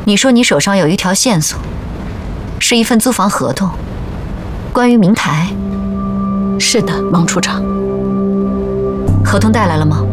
你说你手上有一条线索，是一份租房合同，关于明台。 是的，王处长。 合同带来了吗？